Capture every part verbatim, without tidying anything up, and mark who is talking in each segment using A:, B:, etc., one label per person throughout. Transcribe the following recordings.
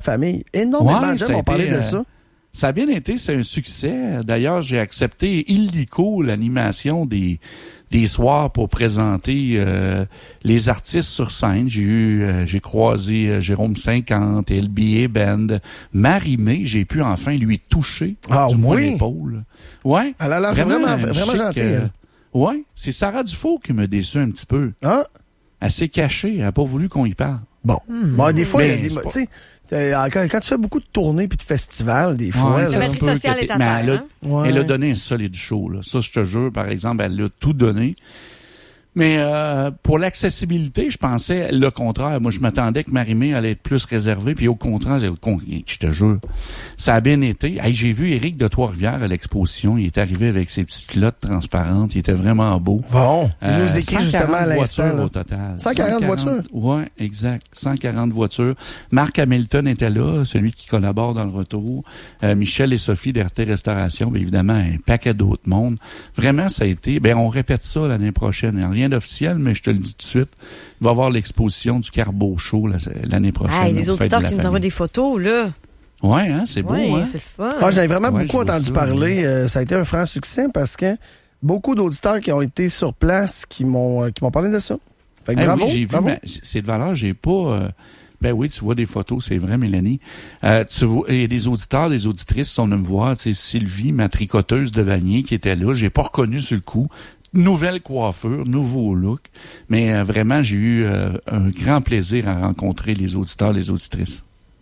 A: famille. Énormément
B: ouais,
A: de gens m'ont parlé de ça.
B: Euh, ça a bien été, c'est un succès. D'ailleurs, j'ai accepté illico l'animation des des soirs pour présenter euh, les artistes sur scène. J'ai eu, euh, j'ai croisé euh, Jérôme cinquante, L B A Band, Marie-Mé, j'ai pu enfin lui toucher
A: ah,
B: du moins
A: oui.
B: l'épaule. Ouais.
A: Elle a l'air vraiment, vraiment, vraiment gentille. Euh,
B: ouais, c'est Sarah Dufault qui me déçu un petit peu.
A: Ah.
B: Elle s'est cachée, elle n'a pas voulu qu'on y parle.
A: Bon. Hmm. Bon, des fois, il y a des,
B: tu
A: sais, quand, quand tu fais beaucoup de tournées puis de festivals, des fois,
B: ouais,
A: là,
C: la batterie sociale est à terre,
B: elle, a,
C: hein?
B: ouais. elle a donné un solide show, là. Ça, je te jure, par exemple, elle a tout donné. Mais euh, pour l'accessibilité, je pensais le contraire. Moi, je m'attendais que Marie-Mé allait être plus réservée, puis au contraire, je te jure, ça a bien été. Hey, j'ai vu Éric de Trois-Rivières à l'exposition. Il est arrivé avec ses petites culottes transparentes. Il était vraiment beau.
A: Bon, il euh, nous écrit justement à l'instant.
B: cent quarante voitures au total.
A: cent quarante voitures?
B: Oui, exact. cent quarante voitures. Marc Hamilton était là, celui qui collabore dans le retour. Euh, Michel et Sophie d'R T Restauration, bien évidemment, un paquet d'autres mondes. Vraiment, ça a été... Ben, on répète ça l'année prochaine. Rien d'officiel, mais je te le dis tout de suite, il va y avoir l'exposition du Carbo Show l'année prochaine.
C: Ah, des auditeurs qui nous envoient des photos, là.
B: Oui, hein, c'est beau,
C: ouais,
B: hein?
C: c'est le fun.
A: Ah, j'avais vraiment
B: ouais,
A: beaucoup entendu
B: ça,
A: parler.
B: Ouais.
A: Euh, ça a été un franc succès parce que beaucoup d'auditeurs qui ont été sur place qui m'ont euh, qui m'ont parlé de ça. Fait que
B: hey,
A: bravo,
B: oui, j'ai
A: bravo.
B: vu, ma, c'est de valeur, j'ai pas... Euh, ben oui, tu vois des photos, c'est vrai, Mélanie. Euh, tu vois, il y a des auditeurs, des auditrices sont venus me voir. Tu sais, Sylvie, ma tricoteuse de Vanier, qui était là, j'ai pas reconnu sur le coup. Nouvelle coiffure, nouveau look. Mais euh, vraiment, j'ai eu euh, un grand plaisir à rencontrer les auditeurs, les auditrices.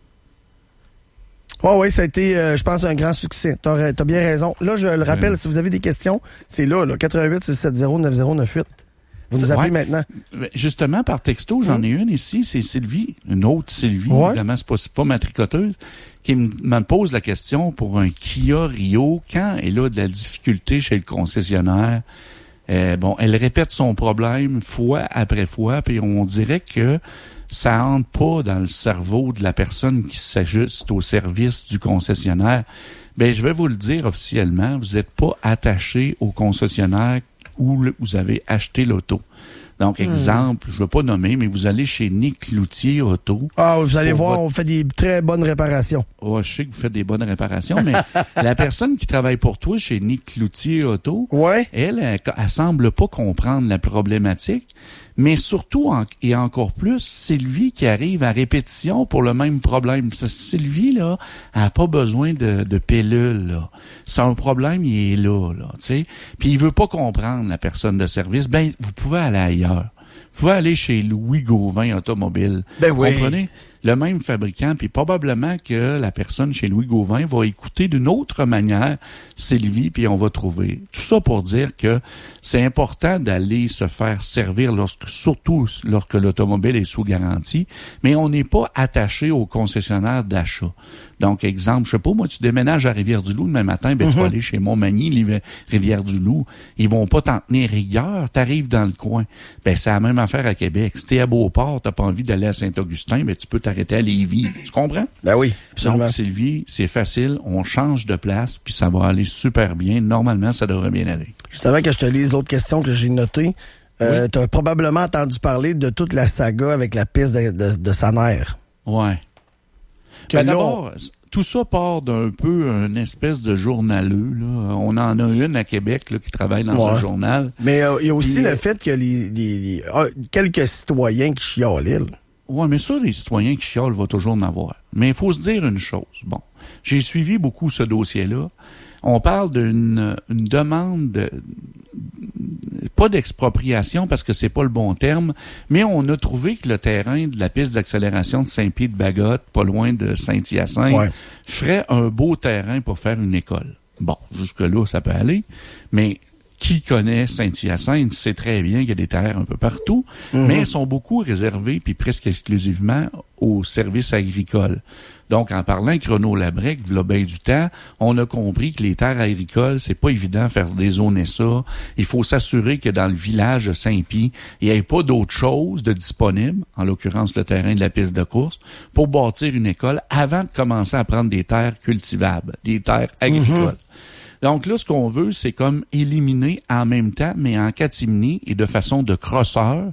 A: Oui, oui, ça a été, euh, je pense, un grand succès. Tu as bien raison. Là, je le rappelle, ouais. Si vous avez des questions, c'est là, là, quatre un huit six sept zéro neuf zéro neuf huit. Vous nous appelez ouais. maintenant.
B: Justement, par texto, j'en mmh. ai une ici, c'est Sylvie, une autre Sylvie, ouais. évidemment, c'est pas, c'est pas ma tricoteuse, qui me, me pose la question pour un Kia Rio, quand elle a de la difficulté chez le concessionnaire. Euh, bon, elle répète son problème fois après fois, puis on dirait que ça entre pas dans le cerveau de la personne qui s'ajuste au service du concessionnaire. Ben, je vais vous le dire officiellement, vous n'êtes pas attaché au concessionnaire où vous avez acheté l'auto. Donc, exemple, hmm. je ne veux pas nommer, mais vous allez chez Nick Cloutier Auto.
A: Ah, vous allez voir, votre... on fait des très bonnes réparations.
B: Ouais, je sais que vous faites des bonnes réparations, mais la personne qui travaille pour toi chez Nick Cloutier Auto,
A: ouais.
B: elle, elle, elle, elle semble pas comprendre la problématique, mais surtout, en, et encore plus, Sylvie qui arrive à répétition pour le même problème. Sylvie, là, elle n'a pas besoin de, de pilule, là. C'est un problème, il est là, là, tu sais. Puis il veut pas comprendre la personne de service. Ben, vous pouvez aller ailleurs. Vous pouvez aller chez Louis Gauvin Automobile.
A: Ben oui.
B: Vous comprenez? Le même fabricant, puis probablement que la personne chez Louis Gauvin va écouter d'une autre manière Sylvie, puis on va trouver. Tout ça pour dire que c'est important d'aller se faire servir, lorsque, surtout lorsque l'automobile est sous garantie, mais on n'est pas attaché au concessionnaire d'achat. Donc, exemple, je sais pas, moi, tu déménages à Rivière-du-Loup demain matin, ben mm-hmm. tu vas aller chez Montmagny, Rivière-du-Loup. Ils vont pas t'en tenir rigueur, t'arrives dans le coin. Ben, c'est la même affaire à Québec. Si t'es à Beauport, t'as pas envie d'aller à Saint-Augustin, ben, tu peux t'arrêter à Lévis. Tu comprends?
A: Ben oui, absolument.
B: Donc, Sylvie, c'est facile, on change de place, puis ça va aller super bien. Normalement, ça devrait bien aller.
A: Juste avant que je te lise l'autre question que j'ai notée, euh, oui. tu as probablement entendu parler de toute la saga avec la piste de, de, de Saner.
B: Ouais.
A: Que
B: ben
A: là,
B: d'abord, tout ça part d'un peu une espèce de journaleux. Là. On en a une à Québec là, qui travaille dans ouais. un journal.
A: Mais il euh, y a aussi Puis, le fait que les, les, les euh, quelques citoyens qui chiolaient.
B: Oui, mais ça, les citoyens qui chiolent, va toujours en avoir. Mais il faut se dire une chose. Bon, j'ai suivi beaucoup ce dossier-là. On parle d'une une demande, de, pas d'expropriation parce que c'est pas le bon terme, mais on a trouvé que le terrain de la piste d'accélération de Saint-Pied-de-Bagotte, pas loin de Saint-Hyacinthe, ouais. ferait un beau terrain pour faire une école. Bon, jusque-là, ça peut aller, mais qui connaît Saint-Hyacinthe sait très bien qu'il y a des terres un peu partout, mm-hmm. mais ils sont beaucoup réservés, puis presque exclusivement, aux services agricoles. Donc, en parlant avec Renaud Labrec, il y a bien du temps, on a compris que les terres agricoles, c'est pas évident de faire des zones et ça. Il faut s'assurer que dans le village de Saint-Pie, il n'y ait pas d'autre chose de disponible, en l'occurrence le terrain de la piste de course, pour bâtir une école avant de commencer à prendre des terres cultivables, des terres agricoles. Mm-hmm. Donc là, ce qu'on veut, c'est comme éliminer en même temps, mais en catimini et de façon de crosseur,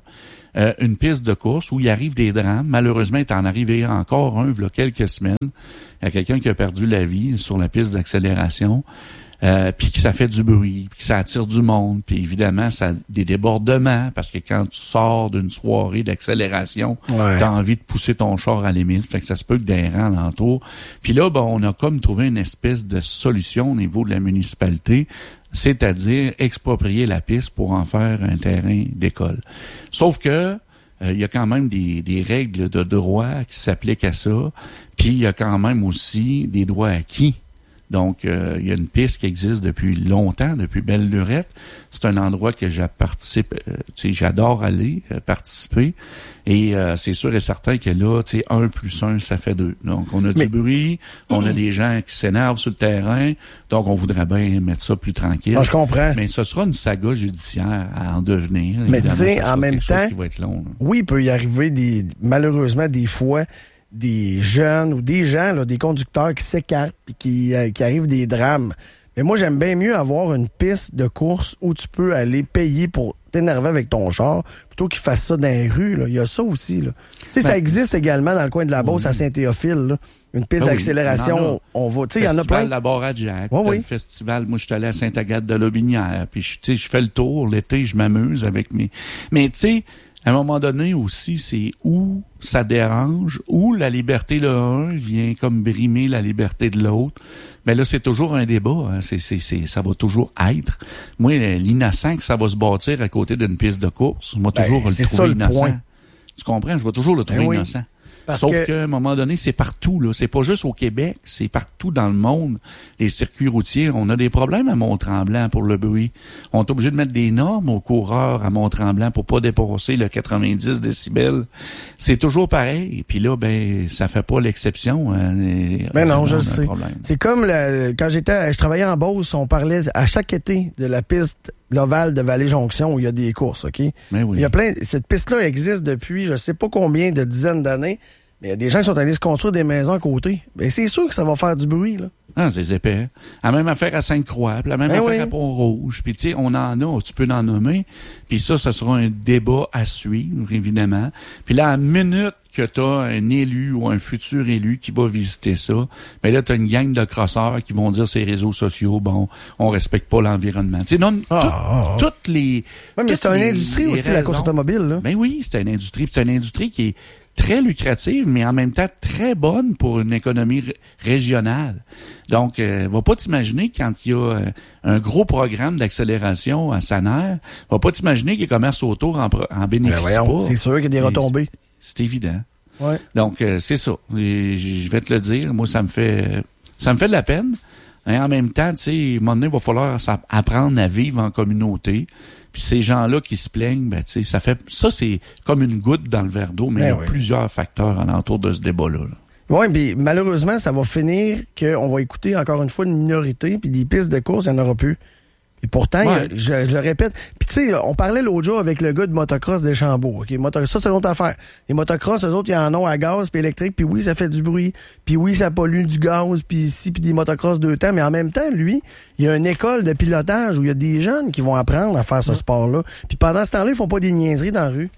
B: euh, une piste de course où il arrive des drames. Malheureusement, il est en arrivé encore un, il y a quelques semaines. Il y a quelqu'un qui a perdu la vie sur la piste d'accélération. Euh, puis que ça fait du bruit, puis que ça attire du monde, puis évidemment, ça a des débordements, parce que quand tu sors d'une soirée d'accélération,
A: ouais.
B: t'as envie de pousser ton char à la limite, fait que ça se peut que des rangs alentour. Puis là, ben, on a comme trouvé une espèce de solution au niveau de la municipalité, c'est-à-dire exproprier la piste pour en faire un terrain d'école. Sauf que il euh, y a quand même des, des règles de droit qui s'appliquent à ça, puis il y a quand même aussi des droits acquis. Donc, euh, il y a une piste qui existe depuis longtemps, depuis belle lurette. C'est un endroit que j'ai participe, euh, tu sais, j'adore aller euh, participer. Et euh, c'est sûr et certain que là, tu sais, un plus un, ça fait deux. Donc, on a
A: Mais...
B: du bruit, on a des gens qui s'énervent sur le terrain. Donc, on voudrait bien mettre ça plus tranquille.
A: Non, je comprends.
B: Mais ce sera une saga judiciaire à en devenir.
A: Mais tu sais, en même temps,
B: qui va être long,
A: oui, il peut y arriver des, malheureusement, des fois, des jeunes ou des gens, là, des conducteurs qui s'écartent puis qui, euh, qui arrivent des drames. Mais moi, j'aime bien mieux avoir une piste de course où tu peux aller payer pour t'énerver avec ton char plutôt qu'ils fassent ça dans les rues. Là. Il y a ça aussi. Là. Tu sais, ben, ça existe également dans le coin de la Beauce, oui. à Saint-Théophile. Là. Une piste
B: ben
A: d'accélération.
B: Oui,
A: on va. Tu sais, il y en a plein.
B: Le festival Labarre à Jack.
A: Oui, oui.
B: Le festival, moi, je suis allé à Sainte-Agathe-de-Lobinière. Puis, tu sais, je fais le tour. L'été, je m'amuse avec mes... Mais, tu sais, à un moment donné aussi, c'est où ça dérange, où la liberté de l'un vient comme brimer la liberté de l'autre. Mais là, c'est toujours un débat. Hein. C'est, c'est, c'est, ça va toujours être. Moi, l'innocent que ça va se bâtir à côté d'une piste de course, moi, toujours
A: ben,
B: le trouver
A: ça, le
B: innocent.
A: Point.
B: Tu comprends? Je vais toujours le trouver
A: ben oui.
B: innocent.
A: Parce
B: Sauf
A: que...
B: qu'à un moment donné, c'est partout, là. C'est pas juste au Québec, c'est partout dans le monde. Les circuits routiers, on a des problèmes à Mont-Tremblant pour le bruit. On est obligé de mettre des normes aux coureurs à Mont-Tremblant pour pas dépasser le quatre-vingt-dix décibels. C'est toujours pareil. Et puis là, ben, ça fait pas l'exception. Hein.
A: Mais non, je le sais. C'est comme le, quand j'étais, je travaillais en Beauce, on parlait à chaque été de la piste l'ovale de Vallée-Jonction où il y a des courses, OK?
B: Mais oui.
A: Il y a plein, cette piste-là existe depuis je sais pas combien de dizaines d'années, mais il y a des gens qui sont allés se construire des maisons à côté. Ben, c'est sûr que ça va faire du bruit, là.
B: Ah, c'est épais. La même affaire à Sainte-Croix, la même
A: ben
B: affaire
A: oui.
B: à Pont-Rouge. Puis, tu sais, on en a, tu peux en nommer. Puis ça, ce sera un débat à suivre, évidemment. Puis là, à la minute que tu as un élu ou un futur élu qui va visiter ça, ben là, tu as une gang de crosseurs qui vont dire sur les réseaux sociaux, bon, on respecte pas l'environnement. Tu sais, non,
A: ah,
B: tout,
A: ah, ah.
B: toutes les...
A: Oui, mais c'est une industrie aussi, raisons. La course automobile, là.
B: Ben oui, c'est une industrie. Puis c'est une industrie qui est très lucrative, mais en même temps très bonne pour une économie r- régionale. Donc, euh, va pas t'imaginer quand il y a euh, un gros programme d'accélération à Saner, va pas t'imaginer que les commerces autour en, en bénéficient ben voyons,
A: pas. C'est sûr qu'il y a des retombées.
B: C'est, c'est évident.
A: Ouais.
B: Donc, euh, c'est ça. Et je vais te le dire, moi, ça me fait ça me fait de la peine. Et en même temps, tu sais, à un moment donné, il va falloir apprendre à vivre en communauté. Puis ces gens-là qui se plaignent, ben tu sais, ça fait ça c'est comme une goutte dans le verre d'eau, mais ben il y a oui. plusieurs facteurs alentour de ce débat-là. Là.
A: Oui, puis malheureusement, ça va finir qu'on va écouter encore une fois une minorité, puis des pistes de course, il n'y en aura plus. Et pourtant, ouais. je, je le répète. Puis tu sais, on parlait l'autre jour avec le gars de motocross des Chambeaux. Okay? Moto, ça, c'est une autre affaire. Les motocross, eux autres, ils en ont à gaz puis électrique. Puis oui, ça fait du bruit. Puis oui, ça pollue du gaz. Puis ici, puis des motocross deux temps. Mais en même temps, lui, il y a une école de pilotage où il y a des jeunes qui vont apprendre à faire ce ouais. sport-là. Puis pendant ce temps-là, ils font pas des niaiseries dans la rue.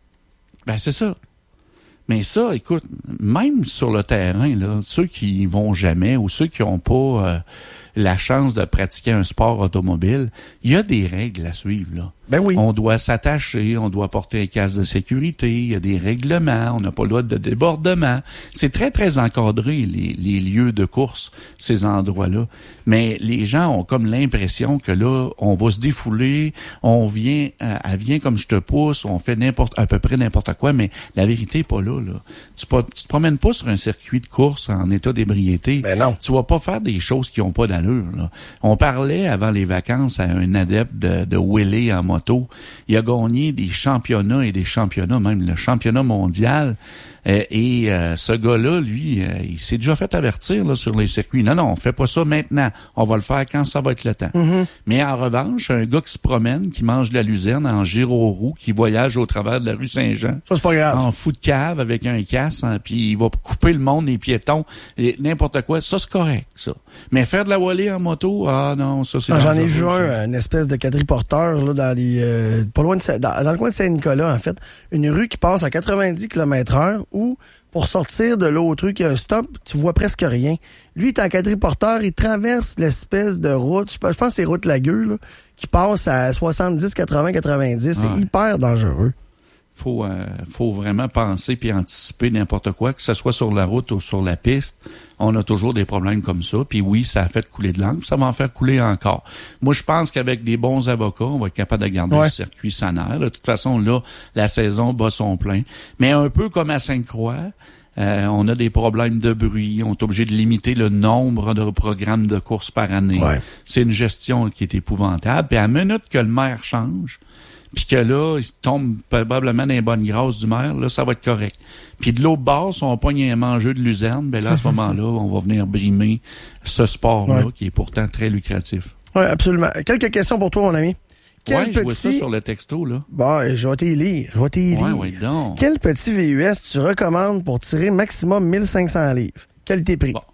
B: Ben, c'est ça. Mais ça, écoute, même sur le terrain, là, ceux qui y vont jamais ou ceux qui n'ont pas euh, la chance de pratiquer un sport automobile, il y a des règles à suivre, là.
A: Ben oui.
B: On doit s'attacher, on doit porter un casque de sécurité, il y a des règlements, on n'a pas le droit de débordement. C'est très, très encadré, les, les lieux de course, ces endroits-là. Mais les gens ont comme l'impression que là, on va se défouler, on vient, elle vient comme je te pousse, on fait n'importe, à peu près n'importe quoi, mais la vérité est pas là, là. Tu, pas, tu te promènes pas sur un circuit de course en état d'ébriété.
A: Ben non.
B: Tu vas pas faire des choses qui ont pas d'allure, là. On parlait avant les vacances à un adepte de, de wheeler en moto. Il a gagné des championnats et des championnats, même le championnat mondial. Euh, et euh, ce gars-là, lui, euh, il s'est déjà fait avertir là, sur les circuits. Non, non, on fait pas ça maintenant. On va le faire quand ça va être le temps. Mm-hmm. Mais en revanche, un gars qui se promène, qui mange de la luzerne en gyro-roue, qui voyage au travers de la rue Saint-Jean.
A: Ça, c'est pas grave.
B: En fou de cave avec un casque, hein, puis il va couper le monde, les piétons, et n'importe quoi. Ça, c'est correct, ça. Mais faire de la voler en moto, ah non, ça c'est...
A: Ah, j'en ai vu un, une espèce de quadriporteur là, dans les, euh, pas loin de dans, dans le coin de Saint-Nicolas, en fait. Une rue qui passe à quatre-vingt-dix kilomètres heure où, pour sortir de l'autre rue qui a un stop, tu vois presque rien. Lui, il est en quadriporteur, il traverse l'espèce de route, je pense que c'est route Lagueux, là, qui passe à soixante-dix, quatre-vingts, quatre-vingt-dix. Ouais. C'est hyper dangereux.
B: Faut, euh, faut vraiment penser puis anticiper n'importe quoi, que ce soit sur la route ou sur la piste. On a toujours des problèmes comme ça. Puis oui, ça a fait couler de l'encre, ça va en faire couler encore. Moi, je pense qu'avec des bons avocats, on va être capable de garder ouais. le circuit sanaire. De toute façon, là, la saison bat son plein. Mais un peu comme à Sainte-Croix, euh, on a des problèmes de bruit. On est obligé de limiter le nombre de programmes de courses par année. Ouais. C'est une gestion qui est épouvantable. Puis à la minute que le maire change, puis que là, il tombe probablement dans les bonnes grâces du maire, là, ça va être correct. Puis de l'autre bord, si on pogne un mangeux de luzerne, ben là, à ce moment-là, on va venir brimer ce sport-là, ouais. qui est pourtant très lucratif.
A: Oui, absolument. Quelques questions pour toi, mon ami.
B: Oui, je vois ça sur le texto, là.
A: Bon, je vais t'y lire. Je vais t'y lire.
B: Ouais, ouais, donc.
A: Quel petit V U S tu recommandes pour tirer maximum mille cinq cents livres? Qualité-prix? Bon.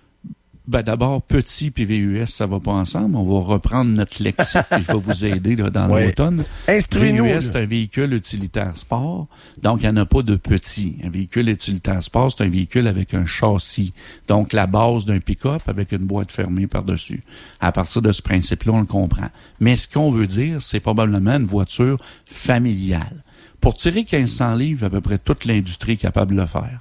B: Ben d'abord, petit puis V U S, ça va pas ensemble. On va reprendre notre lexique et je vais vous aider là, dans oui. l'automne.
A: Instruis-nous.
B: V U S, c'est un véhicule utilitaire sport, donc il n'y en a pas de petit. Un véhicule utilitaire sport, c'est un véhicule avec un châssis, donc la base d'un pick-up avec une boîte fermée par-dessus. À partir de ce principe-là, on le comprend. Mais ce qu'on veut dire, c'est probablement une voiture familiale. Pour tirer quinze cents livres, à peu près toute l'industrie est capable de le faire.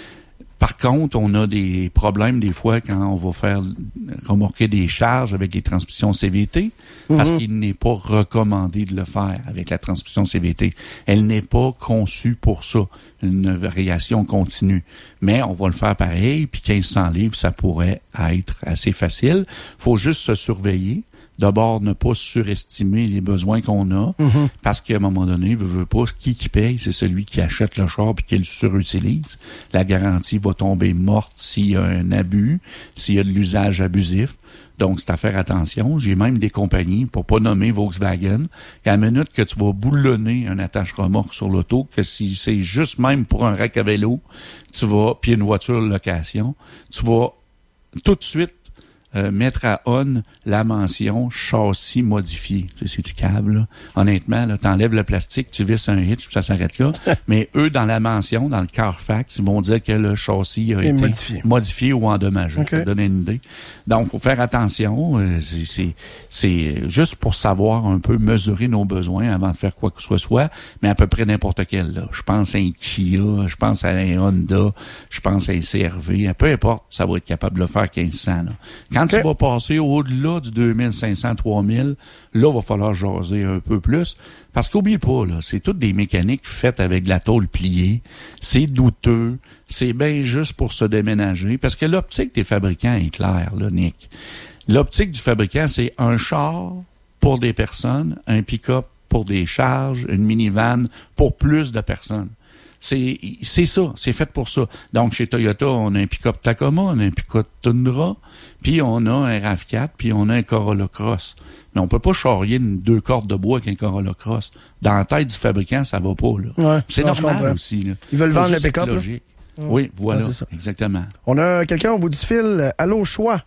B: Par contre, on a des problèmes des fois quand on va faire remorquer des charges avec les transmissions C V T, mm-hmm. parce qu'il n'est pas recommandé de le faire avec la transmission C V T. Elle n'est pas conçue pour ça, une variation continue. Mais on va le faire pareil, puis quinze cents livres, ça pourrait être assez facile. Faut juste se surveiller. D'abord, ne pas surestimer les besoins qu'on a, mm-hmm. parce qu'à un moment donné, veut, veut pas, qui qui paye, c'est celui qui achète le char puis qui le surutilise. La garantie va tomber morte s'il y a un abus, s'il y a de l'usage abusif. Donc, c'est à faire attention. J'ai même des compagnies, pour pas nommer Volkswagen, qu'à la minute que tu vas boulonner un attache-remorque sur l'auto, que si c'est juste même pour un rack à vélo, tu vas, puis une voiture de location, tu vas tout de suite Euh, mettre à on la mention châssis modifié. C'est du câble, là. Honnêtement, là, t'enlèves le plastique, tu visses un hitch, ça s'arrête là. Mais eux, dans la mention, dans le Carfax, ils vont dire que le châssis a été modifié. modifié ou endommagé. Okay. Ça donne une idée. Donc, faut faire attention. Euh, c'est, c'est, c'est juste pour savoir un peu mesurer nos besoins avant de faire quoi que ce soit, mais à peu près n'importe quel, là. Je pense à un Kia, je pense à un Honda, je pense à un C R V, peu importe, ça va être capable de le faire quinze cents, là. Quand okay. tu vas passer au-delà du deux mille cinq cents, trois mille, là, il va falloir jaser un peu plus. Parce qu'oublie pas, là, c'est toutes des mécaniques faites avec de la tôle pliée. C'est douteux. C'est bien juste pour se déménager. Parce que l'optique des fabricants est claire, là, Nick. L'optique du fabricant, c'est un char pour des personnes, un pick-up pour des charges, une minivan pour plus de personnes. C'est, c'est ça, c'est fait pour ça. Donc, chez Toyota, on a un pick-up Tacoma, on a un pick-up Tundra, puis on a un RAV quatre, puis on a un Corolla Cross. Mais on peut pas charrier une, deux cordes de bois avec un Corolla Cross. Dans la tête du fabricant, ça va pas, là.
A: Ouais,
B: c'est
A: non,
B: normal aussi, là.
A: Ils veulent Faut vendre le pick-up,
B: logique. Là. Oui, voilà, ouais, exactement.
A: On a quelqu'un au bout du fil. Allô, Choix?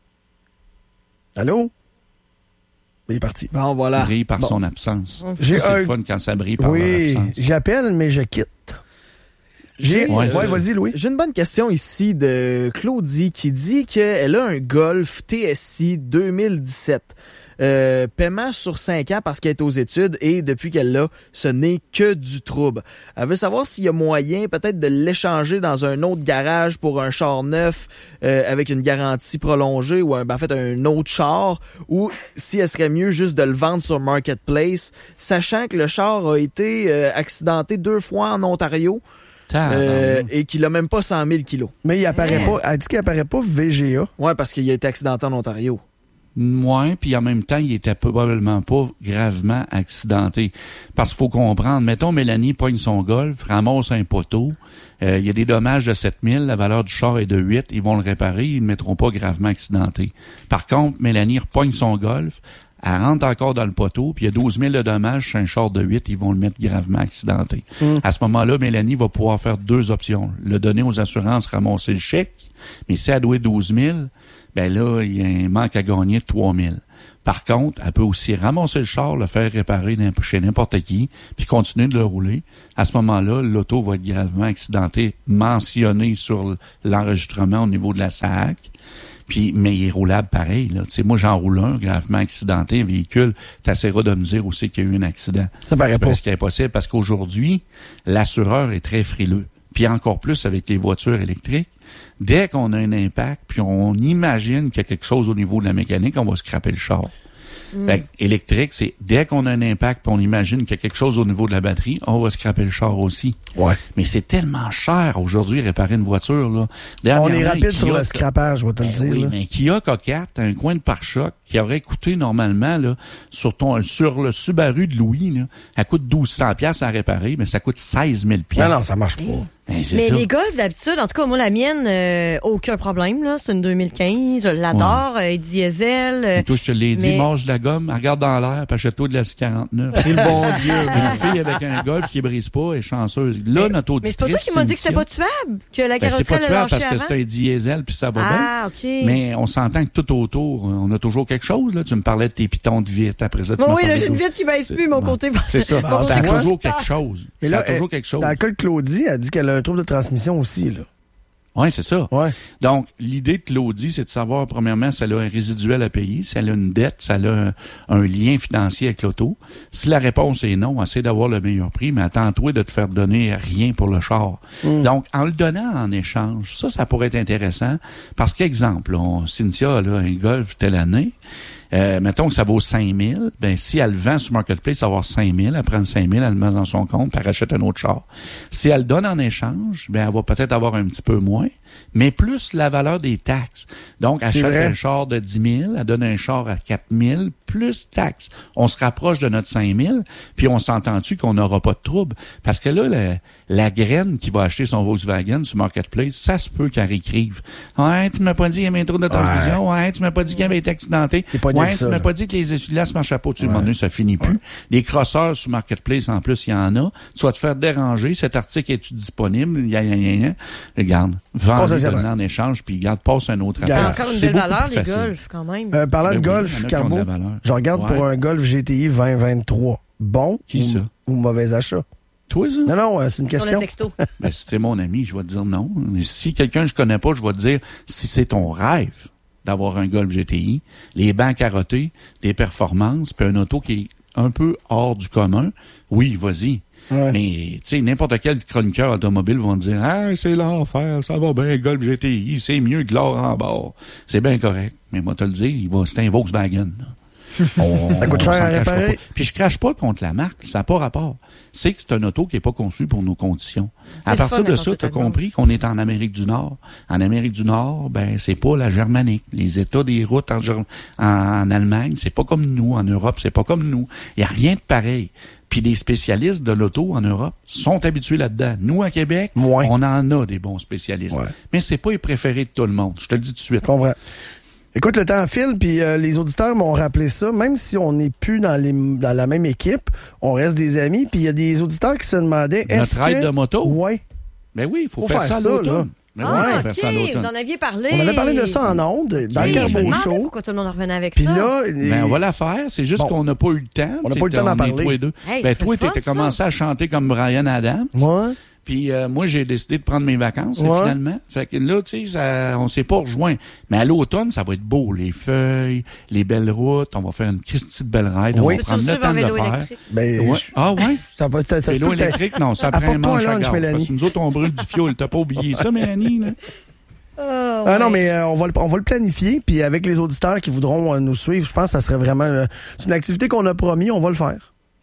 A: Allô? Il est parti.
C: Bon, voilà.
B: Brille par bon. son absence. J'ai c'est un... le fun quand ça brille par
A: oui,
B: leur absence.
A: J'appelle, mais je quitte. J'ai, ouais, ouais vas-y, Louis.
D: J'ai une bonne question ici de Claudie qui dit qu'elle a un Golf T S I deux mille dix-sept. Euh, paiement sur cinq ans parce qu'elle est aux études et depuis qu'elle l'a, ce n'est que du trouble. Elle veut savoir s'il y a moyen peut-être de l'échanger dans un autre garage pour un char neuf euh, avec une garantie prolongée ou un, ben, en fait un autre char, ou si elle serait mieux juste de le vendre sur Marketplace, sachant que le char a été euh, accidenté deux fois en Ontario. Euh, et qu'il a même pas cent mille kilos.
A: Mais il apparaît pas, elle dit qu'il apparaît pas V G A.
D: Ouais, parce qu'il a été accidenté en Ontario.
B: Ouais, puis en même temps, il était probablement pas gravement accidenté. Parce qu'il faut comprendre, mettons Mélanie pogne son Golf, ramasse un poteau, euh, il y a des dommages de sept mille, la valeur du char est de huit, ils vont le réparer, ils ne le mettront pas gravement accidenté. Par contre, Mélanie repogne son Golf, elle rentre encore dans le poteau, puis il y a douze mille de dommages sur un char de huit, ils vont le mettre gravement accidenté. Mm. À ce moment-là, Mélanie va pouvoir faire deux options. Le donner aux assurances, ramasser le chèque, mais si elle doit douze mille, ben là, il y a un manque à gagner de trois mille. Par contre, elle peut aussi ramasser le char, le faire réparer chez n'importe qui, puis continuer de le rouler. À ce moment-là, l'auto va être gravement accidentée, mentionné sur l'enregistrement au niveau de la S A C. Puis, mais il est roulable pareil, là. Tu sais, moi, j'en roule un, gravement accidenté, un véhicule. T'essaieras de me dire aussi qu'il y a eu un accident.
A: Ça paraît pas.
B: C'est presque impossible parce qu'aujourd'hui, l'assureur est très frileux. Puis encore plus avec les voitures électriques. Dès qu'on a un impact, puis on imagine qu'il y a quelque chose au niveau de la mécanique, on va scraper le char. Mm. Fait, électrique, c'est dès qu'on a un impact, puis on imagine qu'il y a quelque chose au niveau de la batterie, on va scraper le char aussi.
A: Ouais.
B: Mais c'est tellement cher aujourd'hui réparer une voiture, là.
A: On est rapide sur le scrapage, je vais te
B: ben
A: le dire.
B: Oui,
A: là.
B: mais Kia K quatre, un coin de pare-choc qui aurait coûté normalement là sur ton sur le Subaru de Louis, là, elle coûte douze cents piastres à réparer, mais ça coûte seize mille piastres.
A: Non, non, ça marche pas.
B: Ben, c'est
C: mais
B: ça.
C: les Golf, d'habitude, en tout cas, moi, la mienne, euh, aucun problème, là. C'est une deux mille quinze, je l'adore, ouais. euh, diesel. Euh,
B: et toi, je te l'ai dit,
C: mais...
B: mange de la gomme, regarde dans l'air, puis achète-toi de la six quarante-neuf.
D: C'est le bon Dieu.
B: Une fille avec un Golf qui brise pas est chanceuse. Là,
C: mais,
B: notre auditrice,
C: mais c'est pas toi qui m'as dit que c'était pas tuable, que la
B: ben,
C: carrosserie
B: c'est pas
C: allait
B: tuable
C: lâcher
B: parce que
C: avant?
B: c'est un diesel, puis ça va
C: ah,
B: bien.
C: Ah, OK.
B: Mais on s'entend que tout autour, on a toujours quelque chose, là. Tu me parlais de tes pitons de vitre, après ça, tu
C: bon,
B: m'as
C: oui,
B: parlé
C: là, j'ai une
B: d'autres.
C: vitre qui baisse plus, mon
B: bon.
C: côté.
B: C'est ça.
C: Bon,
B: Ça a
A: ben,
B: toujours quelque chose.
A: Mais
B: ça
A: là,
B: a toujours
A: elle,
B: quelque chose.
A: Dans le cas de Claudie, elle dit qu'elle a un trouble de transmission aussi, là.
B: Oui, c'est ça.
A: Ouais.
B: Donc, l'idée de Claudie, c'est de savoir, premièrement, si elle a un résiduel à payer, si elle a une dette, si elle a un, un lien financier avec l'auto. Si la réponse est non, essaie d'avoir le meilleur prix, mais attends-toi de te faire donner rien pour le char. Mm. Donc, en le donnant en échange, ça, ça pourrait être intéressant. Parce qu'exemple, on, Cynthia, là, un Golf telle année, Euh, mettons que ça vaut cinq mille, ben si elle vend sur Marketplace, ça va avoir cinq mille, elle prend cinq mille, elle le met dans son compte, puis elle rachète un autre char. Si elle donne en échange, ben elle va peut-être avoir un petit peu moins, mais plus la valeur des taxes. Donc, elle achète un char de dix mille, elle donne un char à quatre mille, plus taxes. On se rapproche de notre cinq mille, puis on s'entend-tu qu'on n'aura pas de trouble? Parce que là, la, la graine qui va acheter son Volkswagen sur Marketplace, ça se peut qu'elle réécrive. Ouais, tu m'as pas dit qu'il y avait un trou de transmission. Ouais, tu m'as pas dit qu'il avait été accidenté. Ouais, tu m'as pas dit que les essuie-glaces marchaient pas. Tu ouais. m'en ça finit plus. Ouais. Les crosseurs sur Marketplace, en plus, il y en a. Tu vas te faire déranger. Cet article est-tu disponible? Ya, ya, ya, ya. Regarde. Vends-le en échange, puis regarde, passe un autre
C: appel. Encore une belle valeur, les Golf, quand même.
A: Euh, parlant de Golf, oui, Carbo, je regarde ouais. pour un Golf G T I vingt vingt-trois. Bon
B: Qui
A: ou,
B: ça?
A: ou mauvais achat?
B: Toi, ça?
A: Non, non, c'est une question.
C: Sur le texto.
B: Ben, si c'est mon ami, je vais te dire non. Mais si quelqu'un que je connais pas, je vais te dire si c'est ton rêve d'avoir un Golf G T I, les bancs carottés, des performances, puis un auto qui est un peu hors du commun, oui, vas-y. Ouais. Mais, tu sais, n'importe quel chroniqueur automobile va dire « Ah, c'est l'enfer, ça va bien, Golf G T I, c'est mieux que l'or en bord. » C'est bien correct. Mais moi, te le dire, il va, c'est un Volkswagen, là. On,
A: ça coûte cher à réparer.
B: Puis je crache pas contre la marque, ça n'a pas rapport. C'est que c'est un auto qui est pas conçu pour nos conditions. À partir de ça, tu as compris qu'on est en Amérique du Nord. En Amérique du Nord, ben c'est pas la germanique. Les états des routes en, en, en Allemagne, c'est pas comme nous. En Europe, c'est pas comme nous. Il y a rien de pareil. Puis des spécialistes de l'auto en Europe sont habitués là-dedans. Nous, à Québec, ouais. on en a des bons spécialistes. Ouais. Mais c'est pas les préférés de tout le monde. Je te le dis tout de suite.
A: Je comprends. Écoute, le temps file, puis euh, les auditeurs m'ont rappelé ça. Même si on n'est plus dans, les, dans la même équipe, on reste des amis. Puis il y a des auditeurs qui se demandaient...
B: Notre
A: est-ce
B: ride
A: que...
B: de moto?
A: Oui.
B: Ben oui, il faut,
A: faut
B: faire,
A: faire
B: ça à l'automne. Ben
C: ah,
B: oui,
C: OK,
B: faire ça à l'automne.
C: Vous en aviez parlé.
A: On avait parlé de ça en ondes, okay. dans le Carbo Show.
C: Pourquoi tout le monde revenait avec
A: Puis
C: ça?
A: là,
B: ben, on va la faire. C'est juste bon. qu'on n'a pas eu le temps.
A: On n'a pas eu le temps d'en parler.
B: Toi et deux.
C: Hey,
B: ben, toi, tu as commencé à chanter comme Bryan Adams.
A: Ouais.
B: Puis euh, moi, j'ai décidé de prendre mes vacances,
A: ouais.
B: finalement. Fait que là, tu sais, on s'est pas rejoint. Mais à l'automne, ça va être beau. Les feuilles, les belles routes. On va faire une Christie de belle ride.
C: Oui.
B: On va prendre le temps de le faire.
A: Ben,
B: ouais.
A: je...
B: Ah ouais?
A: Ça va, ça, ça
B: vélo électrique, non, ça prend un manche à gaz. Parce que nous autres, on brûle du fioul. T'as pas oublié ça, Mélanie, là?
C: Oh,
A: ah
C: ouais.
A: non, mais euh, on va le, on va le planifier, puis avec les auditeurs qui voudront euh, nous suivre, je pense que ça serait vraiment... Euh, c'est une activité qu'on a promis, on va le faire.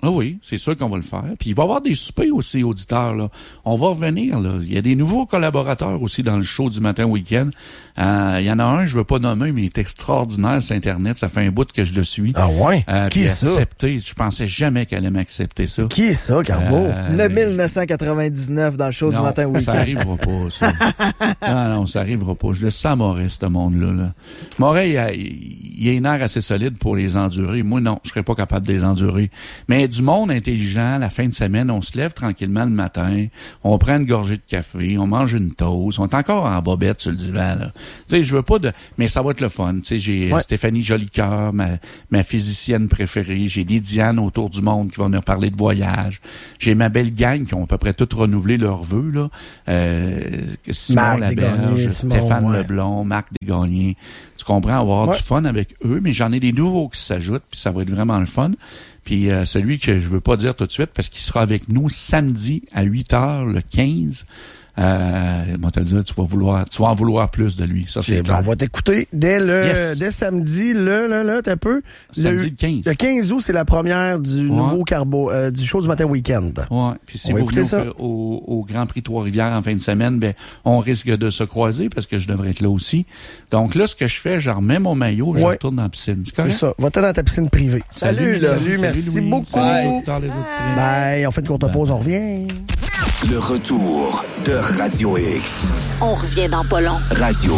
B: Ah oui, c'est sûr qu'on va le faire. Puis il va y avoir des soupers aussi, auditeurs. Là. On va revenir. Là. Il y a des nouveaux collaborateurs aussi dans le show du matin week-end. Euh, il y en a un, je veux pas nommer, mais il est extraordinaire sur Internet. Ça fait un bout que je le suis.
A: Ah ouais?
B: Euh,
A: Qui est ça?
B: Accepté. Je pensais jamais qu'elle allait m'accepter ça.
A: Qui est ça, Carbo?
B: Euh,
D: mille neuf cent quatre-vingt-dix-neuf dans le show
B: non,
D: du matin
B: ça
D: week-end.
B: arrivera pas, ça. non, non, ça arrivera pas. Je laisse ça à Maurice, ce monde-là. Là. Maurice, il a, il a une air assez solide pour les endurer. Moi, non, je serais pas capable de les endurer. Mais du monde intelligent, la fin de semaine, on se lève tranquillement le matin, on prend une gorgée de café, on mange une toast, on est encore en bobette sur le divan, là. Tu sais, je veux pas de... Mais ça va être le fun. Tu sais, j'ai
A: ouais.
B: Stéphanie Jolicoeur, ma, ma physicienne préférée. J'ai Lydiane autour du monde qui va venir parler de voyage. J'ai ma belle gang qui ont à peu près toutes renouvelé leurs vœux, là. Euh, Simon
A: Marc
B: Laberge,
A: Desgagnés,
B: Stéphane
A: Simon, ouais.
B: Leblond, Marc Desgagnés. Tu comprends? On va avoir
A: ouais.
B: du fun avec eux, mais j'en ai des nouveaux qui s'ajoutent, puis ça va être vraiment le fun. Puis euh, celui que je veux pas dire tout de suite, parce qu'il sera avec nous samedi à huit heures, le quinze. Euh, moi, te le dire, tu vas vouloir, tu vas en vouloir plus de lui. Ça, c'est
A: Ben, on va t'écouter dès le,
B: Yes.
A: dès samedi, là, là, là, t'as peu.
B: Samedi le quinze.
A: Le quinze août, c'est la première du
B: Ouais.
A: nouveau Carbo, euh, du show du matin week-end.
B: Ouais. Puis si
A: On va
B: vous
A: écouter
B: venez
A: ça.
B: au, au, au Grand Prix Trois-Rivières en fin de semaine, ben, on risque de se croiser parce que je devrais être là aussi. Donc là, ce que je fais, je remets mon maillot, je
A: Ouais.
B: retourne dans la piscine. C'est
A: C'est
B: correct?
A: ça. Va-t'en dans ta piscine privée.
D: Salut, là.
A: Salut, merci
B: Louis.
A: beaucoup.
B: Salut les auditeurs, les auditrices.
A: Bye. On fait une courte pause, on revient.
E: Le retour de Radio X.
F: On revient dans pas long.
E: Radio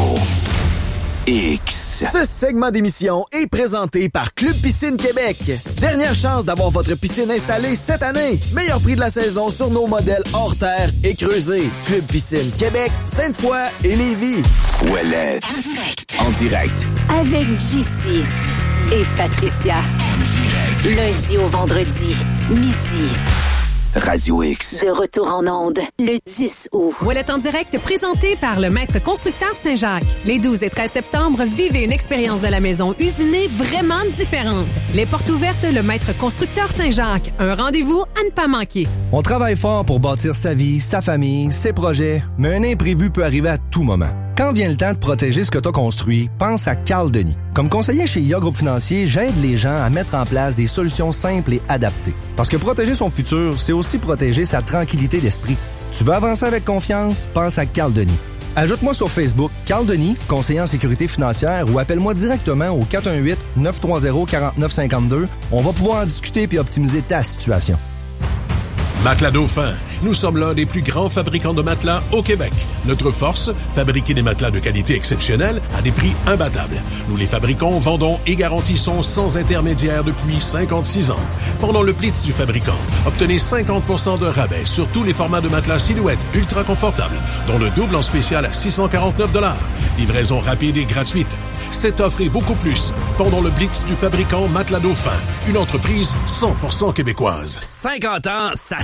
E: X.
D: Ce segment d'émission est présenté par Club Piscine Québec. Dernière chance d'avoir votre piscine installée cette année. Meilleur prix de la saison sur nos modèles hors terre et creusés. Club Piscine Québec, Sainte-Foy et Lévis.
E: Ouellette. En direct.
F: Avec J C et Patricia. Lundi au vendredi, midi.
E: Radio X.
F: De retour en onde, le dix août.
G: Ouellette en direct, présenté par le Maître Constructeur Saint-Jacques. Les douze et treize septembre, vivez une expérience de la maison usinée vraiment différente. Les portes ouvertes, le Maître Constructeur Saint-Jacques. Un rendez-vous à ne pas manquer.
H: On travaille fort pour bâtir sa vie, sa famille, ses projets, mais un imprévu peut arriver à tout moment. Quand vient le temps de protéger ce que tu as construit, pense à Carl Denis. Comme conseiller chez I A Groupe Financier, j'aide les gens à mettre en place des solutions simples et adaptées. Parce que protéger son futur, c'est aussi protéger sa tranquillité d'esprit. Tu veux avancer avec confiance? Pense à Carl Denis. Ajoute-moi sur Facebook Carl Denis, conseiller en sécurité financière, ou appelle-moi directement au quatre un huit, neuf trois zéro, quatre neuf cinq deux. On va pouvoir en discuter puis optimiser ta situation.
I: Matelas Dauphin. Nous sommes l'un des plus grands fabricants de matelas au Québec. Notre force, fabriquer des matelas de qualité exceptionnelle à des prix imbattables. Nous les fabriquons, vendons et garantissons sans intermédiaire depuis cinquante-six ans. Pendant le Blitz du fabricant, obtenez cinquante pour cent de rabais sur tous les formats de matelas silhouette ultra confortables, dont le double en spécial à six cent quarante-neuf dollars. Livraison rapide et gratuite. Cette offre et beaucoup plus pendant le Blitz du fabricant Matelas Dauphin, une entreprise cent pour cent québécoise.
E: cinquante ans, ça